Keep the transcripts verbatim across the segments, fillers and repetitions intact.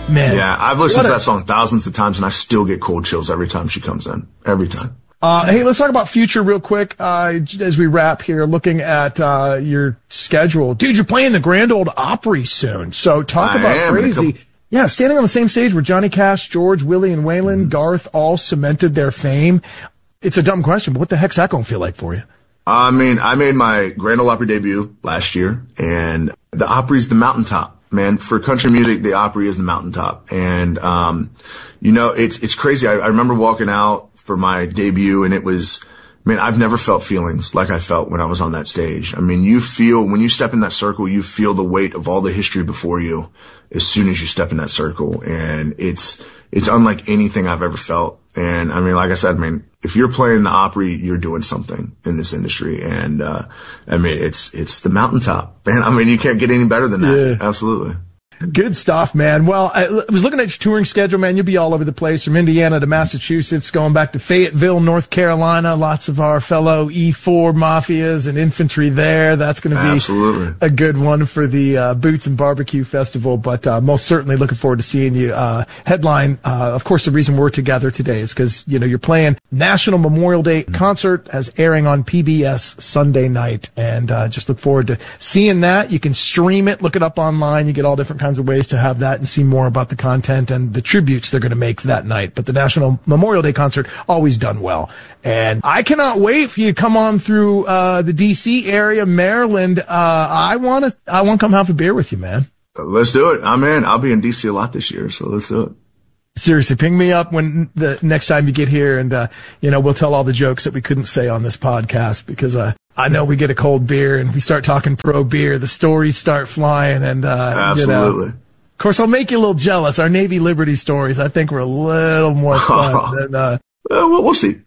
Man. Yeah, I've listened to a- that song thousands of times, and I still get cold chills every time she comes in. Every time. Uh, hey, let's talk about future real quick, uh, as we wrap here, looking at, uh, your schedule. Dude, you're playing the Grand Ole Opry soon. So talk I about am. crazy. Yeah, standing on the same stage where Johnny Cash, George, Willie, and Waylon, mm-hmm. Garth all cemented their fame. It's a dumb question, but what the heck's that going to feel like for you? I mean, I made my Grand Ole Opry debut last year, and the Opry's the mountaintop. Man, for country music, the Opry is the mountaintop. And, um, you know, it's, it's crazy. I, I remember walking out for my debut, and it was, man, I've never felt feelings like I felt when I was on that stage. I mean, you feel, when you step in that circle, you feel the weight of all the history before you as soon as you step in that circle. And it's, it's unlike anything I've ever felt. And I mean, like I said, I mean, if you're playing the Opry, you're doing something in this industry. And, uh, I mean, it's, it's the mountaintop, man. I mean, you can't get any better than that. Yeah. Absolutely. Good stuff, man. Well, I was looking at your touring schedule, man. You'll be all over the place from Indiana to Massachusetts, going back to Fayetteville, North Carolina. Lots of our fellow E four mafias and infantry there. That's going to be Absolutely. a good one for the uh, Boots and Barbecue Festival. But uh, most certainly looking forward to seeing you uh, headline. Uh, of course, the reason we're together today is because, you know, you're playing National Memorial Day concert as airing on P B S Sunday night. And uh, just look forward to seeing that. You can stream it, look it up online. You get all different kinds of ways to have that and see more about the content and the tributes they're going to make that night. But the National Memorial Day concert, always done well. And I cannot wait for you to come on through uh the D C area, Maryland. Uh I want to I want to come have a beer with you, man. Let's do it. I'm in. I'll be in D C a lot this year, so let's do it. Seriously, ping me up when the next time you get here, and uh you know, we'll tell all the jokes that we couldn't say on this podcast, because uh I know we get a cold beer and we start talking pro beer, the stories start flying, and uh Absolutely. You know, of course, I'll make you a little jealous. Our Navy Liberty stories, I think, were a little more fun than uh well, we'll see.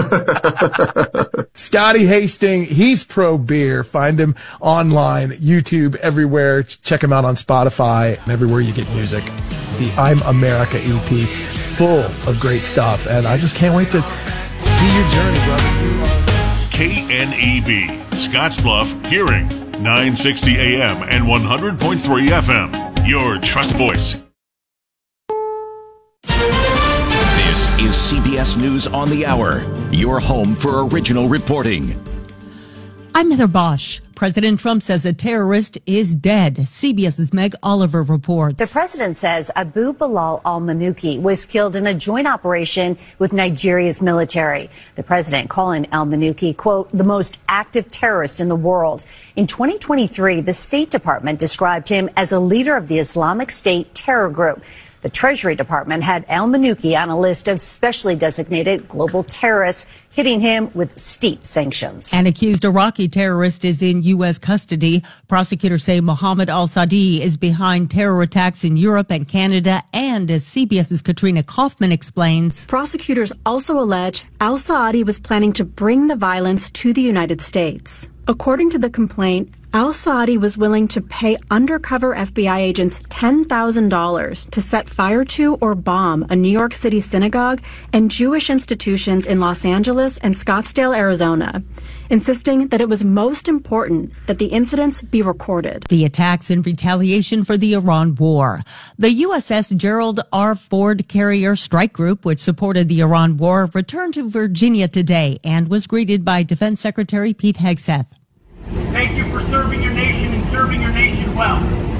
Scotty Hastings, he's pro beer. Find him online, YouTube, everywhere. Check him out on Spotify and everywhere you get music. The I'm America E P, full of great stuff, and I just can't wait to see your journey, brother. K N E B, Scottsbluff, Hearing, nine sixty A M and one hundred point three F M. Your trust voice. This is C B S News on the Hour, your home for original reporting. I'm Heather Bosch. President Trump says a terrorist is dead. CBS's Meg Oliver reports. The president says Abu Bilal al-Manuki was killed in a joint operation with Nigeria's military. The president calling al-Manuki, quote, the most active terrorist in the world. In twenty twenty-three, the State Department described him as a leader of the Islamic State terror group. The Treasury Department had al-Manuki on a list of specially designated global terrorists, hitting him with steep sanctions. An accused Iraqi terrorist is in U S custody. Prosecutors say Mohammed al-Saadi is behind terror attacks in Europe and Canada, and as CBS's Katrina Kaufman explains, prosecutors also allege al-Saadi was planning to bring the violence to the United States. According to the complaint, al-Saadi was willing to pay undercover F B I agents ten thousand dollars to set fire to or bomb a New York City synagogue and Jewish institutions in Los Angeles and Scottsdale, Arizona, insisting that it was most important that the incidents be recorded. The attacks in retaliation for the Iran war. The U S S Gerald R. Ford Carrier Strike Group, which supported the Iran war, returned to Virginia today and was greeted by Defense Secretary Pete Hegseth. Thank you for serving your nation and serving your nation well.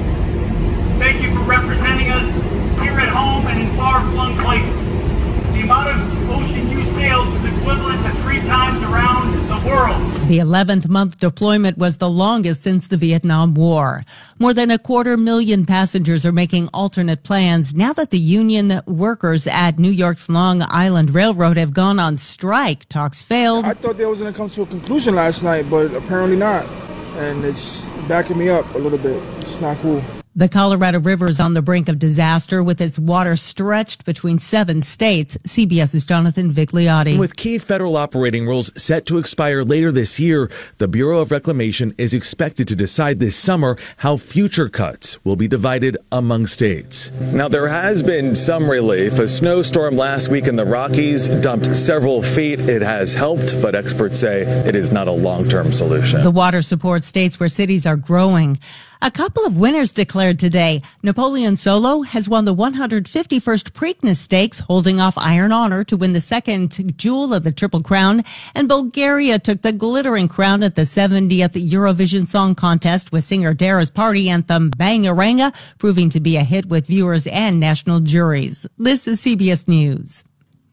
Thank you for representing us here at home and in far-flung places. The amount of ocean you sailed was equivalent to three times around the world. The eleventh month deployment was the longest since the Vietnam War. More than a quarter million passengers are making alternate plans now that the union workers at New York's Long Island Railroad have gone on strike. Talks failed. I thought they was going to come to a conclusion last night, but apparently not. And it's backing me up a little bit. It's not cool. The Colorado River is on the brink of disaster with its water stretched between seven states. CBS's Jonathan Vigliotti. With key federal operating rules set to expire later this year, the Bureau of Reclamation is expected to decide this summer how future cuts will be divided among states. Now, there has been some relief. A snowstorm last week in the Rockies dumped several feet. It has helped, but experts say it is not a long-term solution. The water supports states where cities are growing. A couple of winners declared today. Napoleon Solo has won the one hundred fifty-first Preakness Stakes, holding off Iron Honor to win the second jewel of the Triple Crown. And Bulgaria took the glittering crown at the seventieth Eurovision Song Contest with singer Dara's party anthem Bangaranga, proving to be a hit with viewers and national juries. This is C B S News.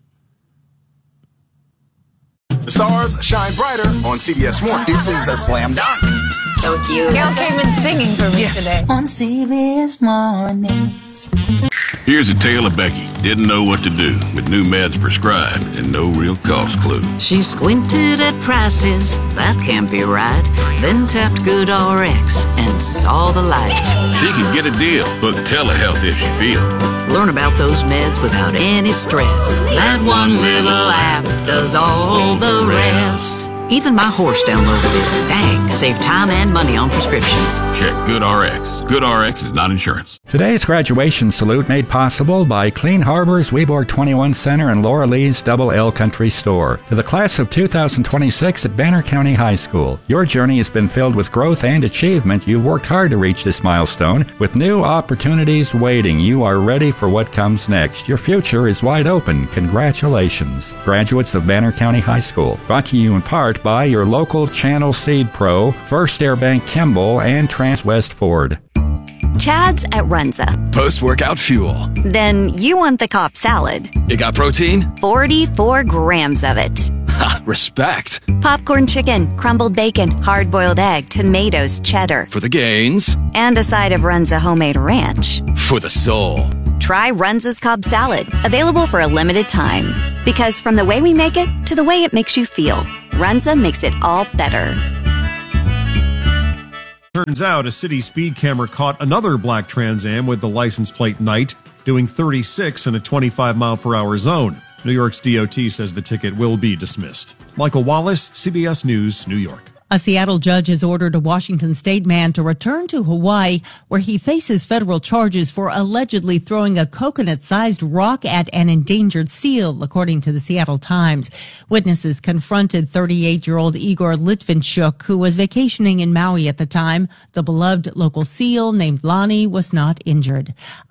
The stars shine brighter on C B S Morning. This is a slam dunk. So cute. Gail came in singing for me yeah. today. On C B S Mornings. Here's a tale of Becky. Didn't know what to do with new meds prescribed and no real cost clue. She squinted at prices, that can't be right. Then tapped GoodRx and saw the light. She can get a deal. Book telehealth if she feel. Learn about those meds without any stress. That one little app does all the rest. Even my horse downloaded it. Dang, save time and money on prescriptions. Check GoodRx. GoodRx is not insurance. Today's graduation salute made possible by Clean Harbors, Weborg twenty-one Center, and Laura Lee's Double L Country Store. To the class of two thousand twenty-six at Banner County High School, your journey has been filled with growth and achievement. You've worked hard to reach this milestone. With new opportunities waiting, you are ready for what comes next. Your future is wide open. Congratulations. Graduates of Banner County High School. Brought to you in part by your local Channel Seed Pro, First Air Bank Kimball, and Transwest Ford. Chad's at Runza. Post-workout fuel. Then you want the Cobb salad. It got protein? forty-four grams of it. Ha, respect. Popcorn chicken, crumbled bacon, hard-boiled egg, tomatoes, cheddar. For the gains. And a side of Runza homemade ranch. For the soul. Try Runza's Cobb salad, available for a limited time. Because from the way we make it to the way it makes you feel, Runza makes it all better. Turns out a city speed camera caught another black Trans Am with the license plate Knight doing thirty-six in a twenty-five mile per hour zone. New York's D O T says the ticket will be dismissed. Michael Wallace, C B S News, New York. A Seattle judge has ordered a Washington state man to return to Hawaii, where he faces federal charges for allegedly throwing a coconut-sized rock at an endangered seal, according to the Seattle Times. Witnesses confronted thirty-eight-year-old Igor Litvinchuk, who was vacationing in Maui at the time. The beloved local seal named Lonnie was not injured.